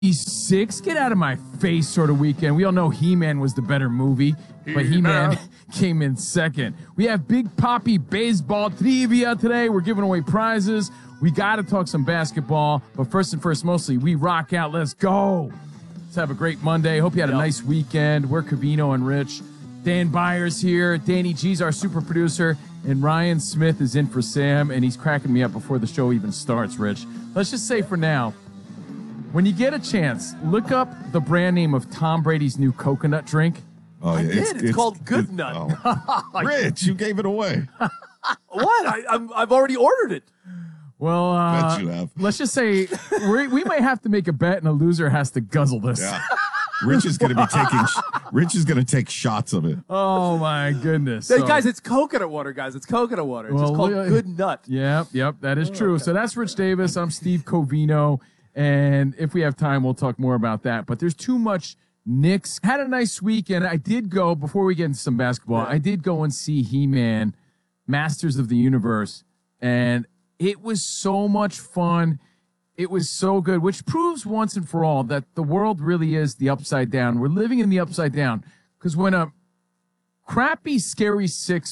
Six, get out of my face sort of weekend. We all know He-Man was the better movie, but He-Man came in second. We have Big Poppy baseball trivia today. We're giving away prizes. We got to talk some basketball, but first and first, mostly, we rock out. Let's go. Let's have a great Monday. Hope you had a nice weekend. We're Covino and Rich. Dan Byers here. Danny G's our super producer, and Ryan Smith is in for Sam, and he's cracking me up before the show even starts, Rich. Let's just say for now, when you get a chance, look up the brand name of Tom Brady's new coconut drink. Oh, yeah. It's called Good Nut. Oh. Rich, you gave it away. What? I've already ordered it. Well, Bet you have. Let's just say we might have to make a bet, and a loser has to guzzle this. Yeah. Rich is going to be taking. Rich is going to take shots of it. Oh my goodness, Hey, guys! It's coconut water, guys. It's coconut water. It's just called Good Nut. Yep, that is true. So that's Rich Davis. I'm Steve Covino. And if we have time, we'll talk more about that. But there's too much Knicks. Had a nice weekend. I did go, before we get into some basketball, I did go and see He-Man, Masters of the Universe. And it was so much fun. It was so good, which proves once and for all that the world really is the upside down. We're living in the upside down. Because when a crappy Scary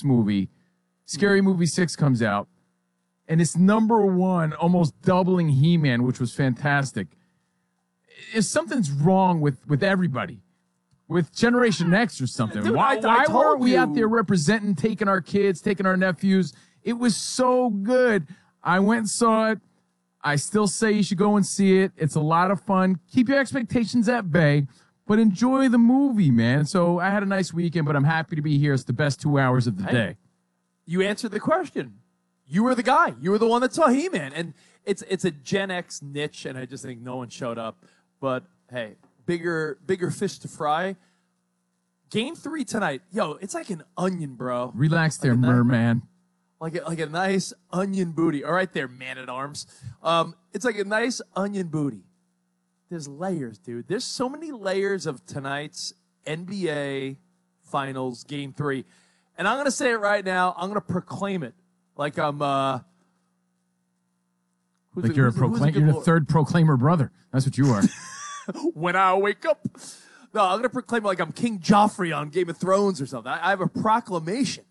Movie 6 comes out, and it's number one, almost doubling He-Man, which was fantastic. If something's wrong with everybody, with Generation X or something. Dude, why told weren't we you. out there representing, taking our kids, taking our nephews? It was so good. I went and saw it. I still say you should go and see it. It's a lot of fun. Keep your expectations at bay, but enjoy the movie, man. So I had a nice weekend, but I'm happy to be here. It's the best 2 hours of the day. You answered the question. You were the guy. You were the one that saw He-Man. And it's a Gen X niche, and I just think no one showed up. But, hey, bigger fish to fry. Game 3 tonight. Yo, it's like an onion, bro. Relax there, merman. Like a nice onion booty. All right there, man-at-arms. It's like a nice onion booty. There's layers, dude. There's so many layers of tonight's NBA Finals Game 3. And I'm going to say it right now. I'm going to proclaim it. Like I'm, Like you're the third proclaimer brother. That's what you are. When I wake up. No, I'm going to proclaim it like I'm King Joffrey on Game of Thrones or something. I have a proclamation.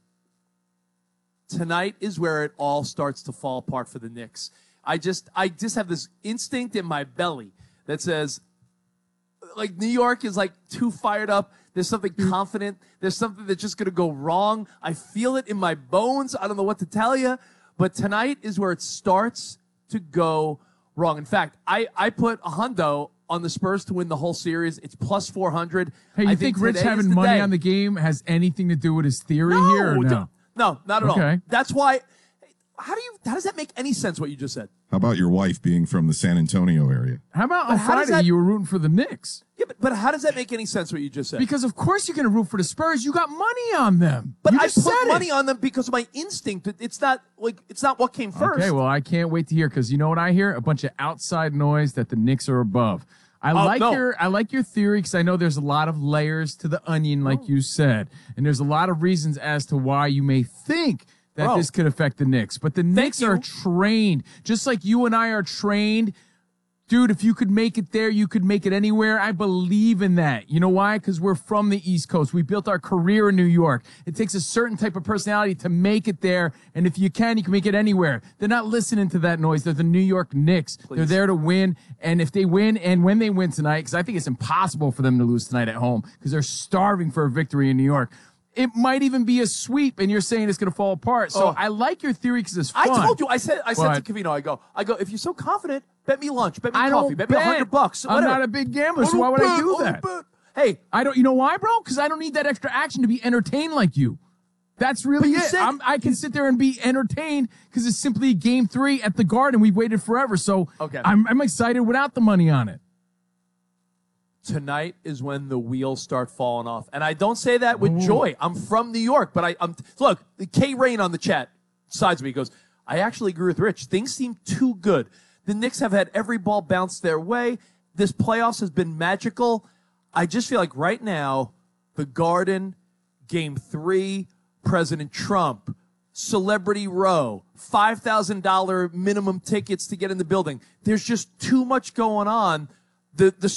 Tonight is where it all starts to fall apart for the Knicks. I just have this instinct in my belly that says, like, New York is like too fired up. There's something confident. There's something that's just going to go wrong. I feel it in my bones. I don't know what to tell you. But tonight is where it starts to go wrong. In fact, I put a hundo on the Spurs to win the whole series. It's plus 400. Hey, you think Rich having money on the game has anything to do with his theory here or no? No, not at all. Okay. That's why. How does that make any sense, what you just said? How about your wife being from the San Antonio area? How about on Friday you were rooting for the Knicks? Yeah, but how does that make any sense, what you just said? Because of course you're going to root for the Spurs. You got money on them. But you I just put said money on them because of my instinct. It's not what came first. Okay, well, I can't wait to hear, because you know what I hear? A bunch of outside noise that the Knicks are above. I like your theory, because I know there's a lot of layers to the onion, like you said. And there's a lot of reasons as to why you may think that this could affect the Knicks. But the Knicks are trained, just like you and I are trained. Dude, if you could make it there, you could make it anywhere. I believe in that. You know why? Because we're from the East Coast. We built our career in New York. It takes a certain type of personality to make it there. And if you can make it anywhere. They're not listening to that noise. They're the New York Knicks. Please. They're there to win. And if they win, and when they win tonight, because I think it's impossible for them to lose tonight at home, because they're starving for a victory in New York. It might even be a sweep, and you're saying it's going to fall apart. So I like your theory because it's fun. I told you. I said to Covino, I go, if you're so confident, bet me lunch, bet me coffee, bet me $100. I'm not a big gambler, so why would I do that? Hey, I don't. You know why, bro? Because I don't need that extra action to be entertained like you. That's really it. I can sit there and be entertained because it's simply Game 3 at the Garden. We've waited forever, so I'm excited without the money on it. Tonight is when the wheels start falling off. And I don't say that with joy. I'm from New York, but I'm look, K Rain on the chat sides me goes, I actually agree with Rich. Things seem too good. The Knicks have had every ball bounce their way. This playoffs has been magical. I just feel like right now, the Garden, Game 3, President Trump, Celebrity Row, $5,000 minimum tickets to get in the building. There's just too much going on the